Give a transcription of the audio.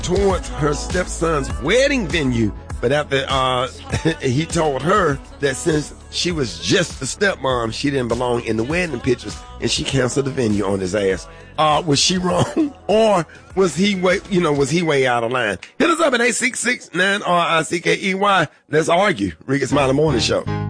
towards her stepson's wedding venue. But after he told her that since she was just a stepmom, she didn't belong in the wedding pictures, and she canceled the venue on his ass. Was she wrong, or was he way out of line? Hit us up at 866-9RICKEY. Let's argue. Rick and Smiley Morning Show.